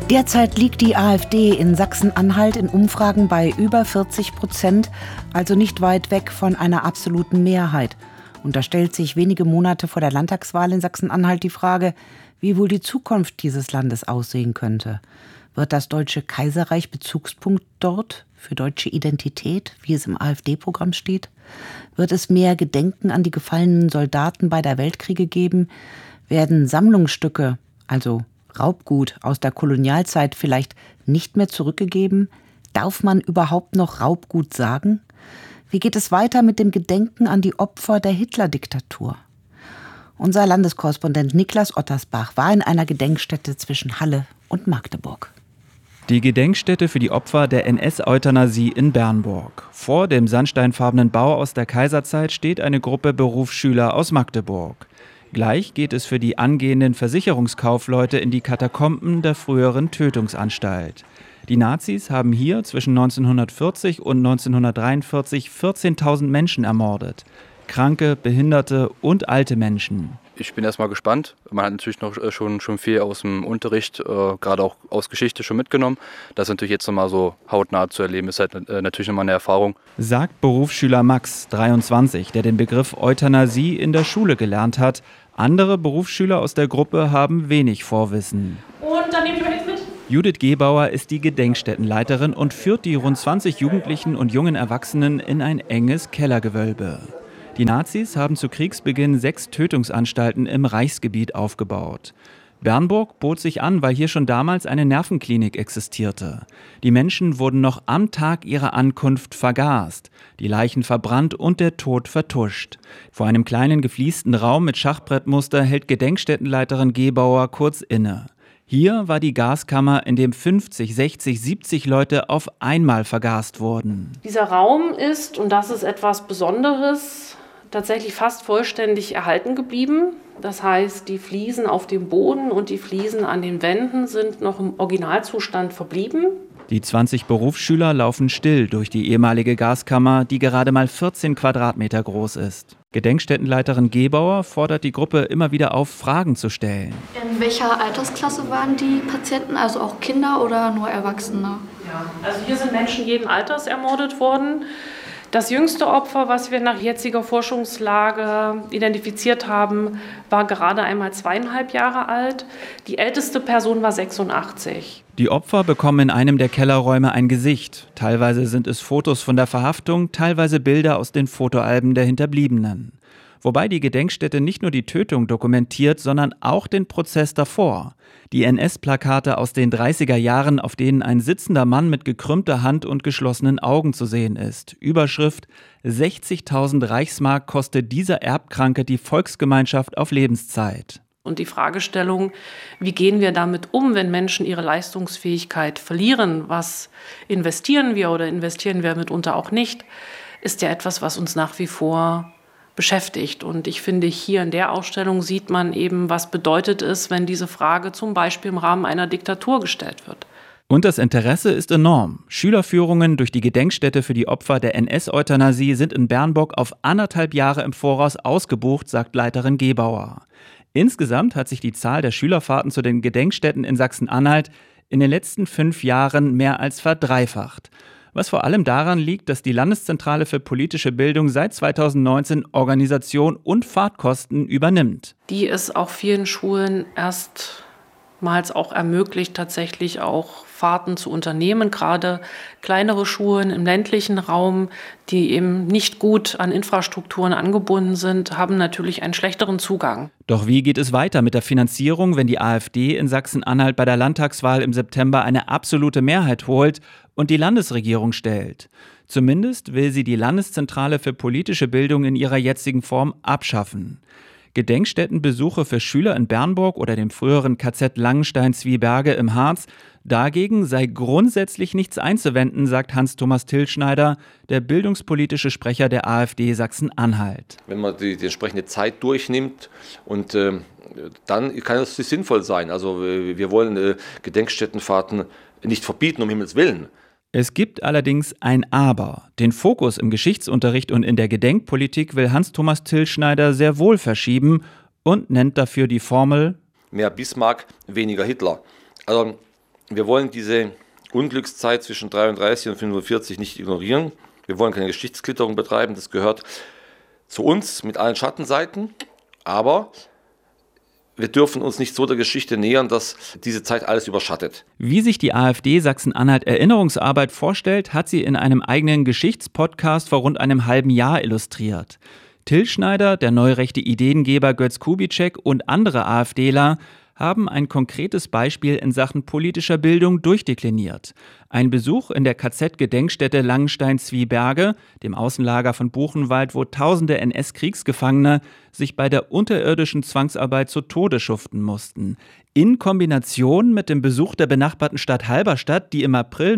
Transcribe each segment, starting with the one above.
Derzeit liegt die AfD in Sachsen-Anhalt in Umfragen bei über 40%, also nicht weit weg von einer absoluten Mehrheit. Und da stellt sich wenige Monate vor der Landtagswahl in Sachsen-Anhalt die Frage, wie wohl die Zukunft dieses Landes aussehen könnte. Wird das Deutsche Kaiserreich Bezugspunkt dort für deutsche Identität, wie es im AfD-Programm steht? Wird es mehr Gedenken an die gefallenen Soldaten beider Weltkriege geben? Werden Sammlungsstücke, also Raubgut aus der Kolonialzeit, vielleicht nicht mehr zurückgegeben? Darf man überhaupt noch Raubgut sagen? Wie geht es weiter mit dem Gedenken an die Opfer der Hitler-Diktatur? Unser Landeskorrespondent Niklas Ottersbach war in einer Gedenkstätte zwischen Halle und Magdeburg. Die Gedenkstätte für die Opfer der NS-Euthanasie in Bernburg. Vor dem sandsteinfarbenen Bau aus der Kaiserzeit steht eine Gruppe Berufsschüler aus Magdeburg. Gleich geht es für die angehenden Versicherungskaufleute in die Katakomben der früheren Tötungsanstalt. Die Nazis haben hier zwischen 1940 und 1943 14.000 Menschen ermordet. Kranke, Behinderte und alte Menschen. Ich bin erstmal gespannt. Man hat natürlich noch schon viel aus dem Unterricht, gerade auch aus Geschichte schon mitgenommen. Das natürlich jetzt nochmal so hautnah zu erleben, ist halt natürlich nochmal eine Erfahrung. Sagt Berufsschüler Max, 23, der den Begriff Euthanasie in der Schule gelernt hat. Andere Berufsschüler aus der Gruppe haben wenig Vorwissen. Und dann nehme ich mal jetzt mit. Judith Gebauer ist die Gedenkstättenleiterin und führt die rund 20 Jugendlichen und jungen Erwachsenen in ein enges Kellergewölbe. Die Nazis haben zu Kriegsbeginn 6 Tötungsanstalten im Reichsgebiet aufgebaut. Bernburg bot sich an, weil hier schon damals eine Nervenklinik existierte. Die Menschen wurden noch am Tag ihrer Ankunft vergast, die Leichen verbrannt und der Tod vertuscht. Vor einem kleinen gefliesten Raum mit Schachbrettmuster hält Gedenkstättenleiterin Gebauer kurz inne. Hier war die Gaskammer, in dem 50, 60, 70 Leute auf einmal vergast wurden. Dieser Raum ist, und das ist etwas Besonderes, tatsächlich fast vollständig erhalten geblieben. Das heißt, die Fliesen auf dem Boden und die Fliesen an den Wänden sind noch im Originalzustand verblieben. Die 20 Berufsschüler laufen still durch die ehemalige Gaskammer, die gerade mal 14 Quadratmeter groß ist. Gedenkstättenleiterin Gebauer fordert die Gruppe immer wieder auf, Fragen zu stellen. In welcher Altersklasse waren die Patienten, also auch Kinder oder nur Erwachsene? Ja, also hier sind Menschen jeden Alters ermordet worden. Das jüngste Opfer, was wir nach jetziger Forschungslage identifiziert haben, war gerade einmal 2,5 Jahre alt. Die älteste Person war 86. Die Opfer bekommen in einem der Kellerräume ein Gesicht. Teilweise sind es Fotos von der Verhaftung, teilweise Bilder aus den Fotoalben der Hinterbliebenen. Wobei die Gedenkstätte nicht nur die Tötung dokumentiert, sondern auch den Prozess davor. Die NS-Plakate aus den 30er Jahren, auf denen ein sitzender Mann mit gekrümmter Hand und geschlossenen Augen zu sehen ist. Überschrift: 60.000 Reichsmark kostet dieser Erbkranke die Volksgemeinschaft auf Lebenszeit. Und die Fragestellung, wie gehen wir damit um, wenn Menschen ihre Leistungsfähigkeit verlieren? Was investieren wir oder investieren wir mitunter auch nicht, ist ja etwas, was uns nach wie vor beschäftigt. Und ich finde, hier in der Ausstellung sieht man eben, was bedeutet es, wenn diese Frage zum Beispiel im Rahmen einer Diktatur gestellt wird. Und das Interesse ist enorm. Schülerführungen durch die Gedenkstätte für die Opfer der NS-Euthanasie sind in Bernburg auf 1,5 Jahre im Voraus ausgebucht, sagt Leiterin Gebauer. Insgesamt hat sich die Zahl der Schülerfahrten zu den Gedenkstätten in Sachsen-Anhalt in den letzten 5 Jahren mehr als verdreifacht. Was vor allem daran liegt, dass die Landeszentrale für politische Bildung seit 2019 Organisation und Fahrtkosten übernimmt. Die es auch vielen Schulen erstmals auch ermöglicht, tatsächlich auch Fahrten zu unternehmen. Gerade kleinere Schulen im ländlichen Raum, die eben nicht gut an Infrastrukturen angebunden sind, haben natürlich einen schlechteren Zugang. Doch wie geht es weiter mit der Finanzierung, wenn die AfD in Sachsen-Anhalt bei der Landtagswahl im September eine absolute Mehrheit holt und die Landesregierung stellt? Zumindest will sie die Landeszentrale für politische Bildung in ihrer jetzigen Form abschaffen. Gedenkstättenbesuche für Schüler in Bernburg oder dem früheren KZ Langenstein-Zwieberge im Harz, dagegen sei grundsätzlich nichts einzuwenden, sagt Hans-Thomas Tilschneider, der bildungspolitische Sprecher der AfD Sachsen-Anhalt. Wenn man die entsprechende Zeit durchnimmt und dann kann es sinnvoll sein. Also wir wollen Gedenkstättenfahrten nicht verbieten, um Himmels Willen. Es gibt allerdings ein Aber. Den Fokus im Geschichtsunterricht und in der Gedenkpolitik will Hans-Thomas Tilschneider sehr wohl verschieben und nennt dafür die Formel: mehr Bismarck, weniger Hitler. Also wir wollen diese Unglückszeit zwischen 33 und 45 nicht ignorieren. Wir wollen keine Geschichtsklitterung betreiben, das gehört zu uns mit allen Schattenseiten, aber wir dürfen uns nicht so der Geschichte nähern, dass diese Zeit alles überschattet. Wie sich die AfD Sachsen-Anhalt Erinnerungsarbeit vorstellt, hat sie in einem eigenen Geschichtspodcast vor rund einem halben Jahr illustriert. Till Schneider, der neurechte Ideengeber Götz Kubitschek und andere AfDler haben ein konkretes Beispiel in Sachen politischer Bildung durchdekliniert. Ein Besuch in der KZ-Gedenkstätte Langenstein-Zwieberge, dem Außenlager von Buchenwald, wo tausende NS-Kriegsgefangene sich bei der unterirdischen Zwangsarbeit zu Tode schuften mussten. In Kombination mit dem Besuch der benachbarten Stadt Halberstadt, die im April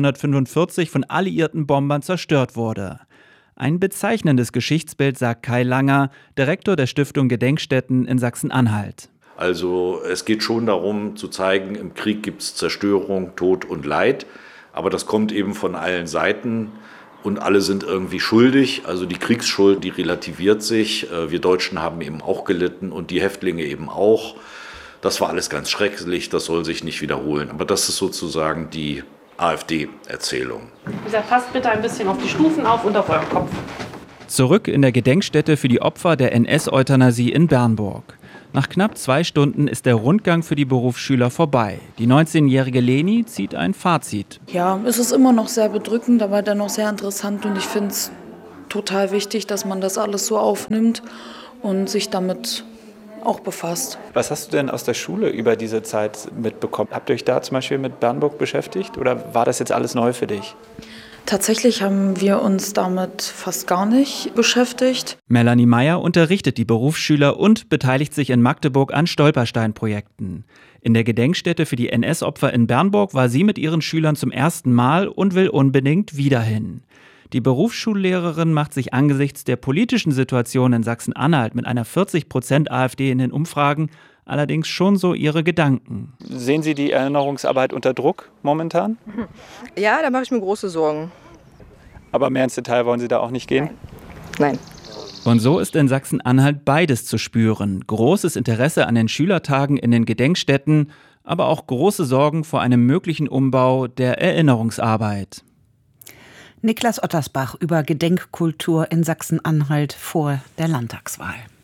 1945 von alliierten Bombern zerstört wurde. Ein bezeichnendes Geschichtsbild, sagt Kai Langer, Direktor der Stiftung Gedenkstätten in Sachsen-Anhalt. Also es geht schon darum zu zeigen, im Krieg gibt es Zerstörung, Tod und Leid, aber das kommt eben von allen Seiten und alle sind irgendwie schuldig. Also die Kriegsschuld, die relativiert sich. Wir Deutschen haben eben auch gelitten und die Häftlinge eben auch. Das war alles ganz schrecklich, das soll sich nicht wiederholen. Aber das ist sozusagen die AfD-Erzählung. Wie gesagt, passt bitte ein bisschen auf die Stufen auf und auf euren Kopf. Zurück in der Gedenkstätte für die Opfer der NS-Euthanasie in Bernburg. Nach knapp 2 Stunden ist der Rundgang für die Berufsschüler vorbei. Die 19-jährige Leni zieht ein Fazit. Ja, es ist immer noch sehr bedrückend, aber dennoch sehr interessant und ich finde es total wichtig, dass man das alles so aufnimmt und sich damit auch befasst. Was hast du denn aus der Schule über diese Zeit mitbekommen? Habt ihr euch da zum Beispiel mit Bernburg beschäftigt oder war das jetzt alles neu für dich? Tatsächlich haben wir uns damit fast gar nicht beschäftigt. Melanie Meyer unterrichtet die Berufsschüler und beteiligt sich in Magdeburg an Stolperstein-Projekten. In der Gedenkstätte für die NS-Opfer in Bernburg war sie mit ihren Schülern zum ersten Mal und will unbedingt wieder hin. Die Berufsschullehrerin macht sich angesichts der politischen Situation in Sachsen-Anhalt mit einer 40% AfD in den Umfragen allerdings schon so ihre Gedanken. Sehen Sie die Erinnerungsarbeit unter Druck momentan? Ja, da mache ich mir große Sorgen. Aber mehr ins Detail wollen Sie da auch nicht gehen? Nein. Und so ist in Sachsen-Anhalt beides zu spüren. Großes Interesse an den Schülertagen in den Gedenkstätten, aber auch große Sorgen vor einem möglichen Umbau der Erinnerungsarbeit. Niklas Ottersbach über Gedenkkultur in Sachsen-Anhalt vor der Landtagswahl.